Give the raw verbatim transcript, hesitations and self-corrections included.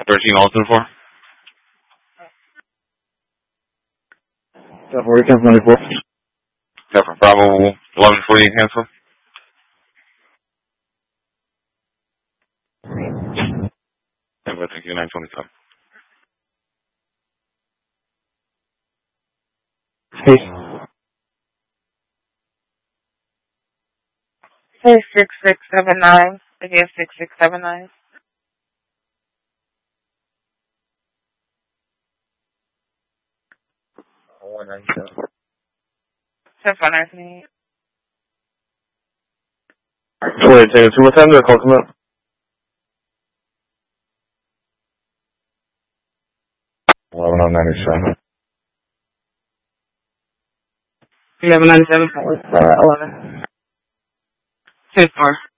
thirteen Alton four. ten forty, ten twenty-four. ten for Bravo, eleven forty, cancel. ten for thank you, nine twenty-seven. Hey. Hey, six six seven nine. Again, six six seven nine. one ninety-seven. ten four nineteen. Wait, take it. So what time did the call come up? eleven oh ninety-seven. eleven ninety-seven for uh, eleven. ten four.